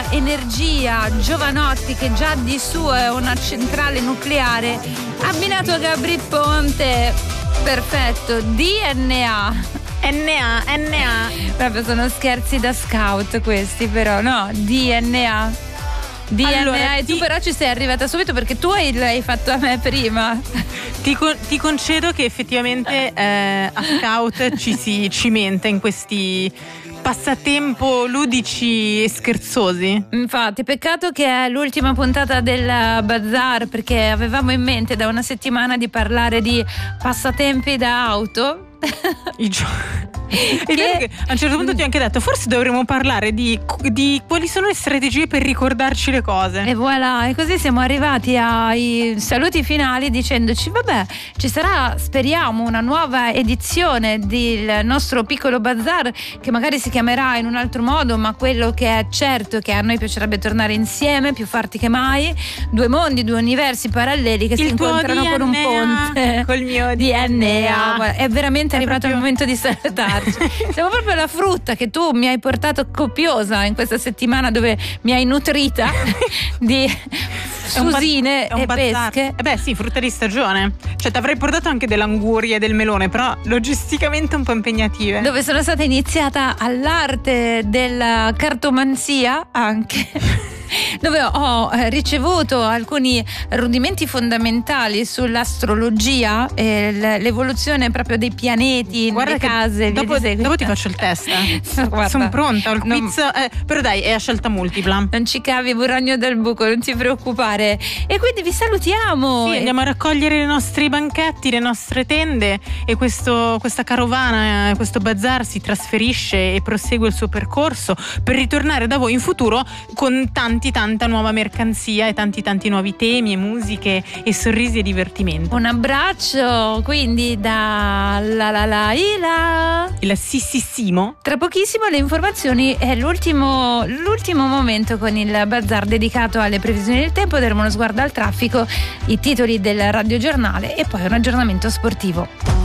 energia, Giovanotti che già di suo è una centrale nucleare, abbinato a Gabry Ponte, perfetto, DNA. Proprio sono scherzi da scout questi, però no, DNA. Allora, e tu però ci sei arrivata subito perché tu l'hai fatto a me prima. Ti concedo che effettivamente a Scout ci si cimenta in questi passatempo ludici e scherzosi. Infatti, peccato che è l'ultima puntata del Bazar, perché avevamo in mente da una settimana di parlare di passatempi da auto. Che a un certo punto ti ho anche detto forse dovremmo parlare di quali sono le strategie per ricordarci le cose, e voilà, e così siamo arrivati ai saluti finali dicendoci vabbè, ci sarà, speriamo, una nuova edizione del nostro piccolo bazar che magari si chiamerà in un altro modo, ma quello che è certo è che a noi piacerebbe tornare insieme più forti che mai, due mondi, due universi paralleli che si incontrano con un ponte col mio DNA. È veramente arrivato il momento di salutarci. Siamo proprio la frutta che tu mi hai portato copiosa in questa settimana, dove mi hai nutrita di susine e pesche. Beh sì, frutta di stagione. Cioè ti avrei portato anche dell'anguria e del melone, però logisticamente un po' impegnative. Dove sono stata iniziata all'arte della cartomanzia anche. Dove ho ricevuto alcuni rudimenti fondamentali sull'astrologia e l'evoluzione proprio dei pianeti, le case. Dopo ti faccio il test. Sono pronta, ho il quiz. Però dai, è a scelta multipla. Non ci cavi, burragno del buco, non ti preoccupare. E quindi vi salutiamo. Sì, andiamo a raccogliere i nostri banchetti, le nostre tende, e questa carovana, questo bazar si trasferisce e prosegue il suo percorso per ritornare da voi in futuro con tanta nuova mercanzia e tanti nuovi temi e musiche e sorrisi e divertimento. Un abbraccio quindi da il Sississimo. Tra pochissimo le informazioni è l'ultimo momento con il bazar dedicato alle previsioni del tempo, daremo uno sguardo al traffico, i titoli del radiogiornale e poi un aggiornamento sportivo.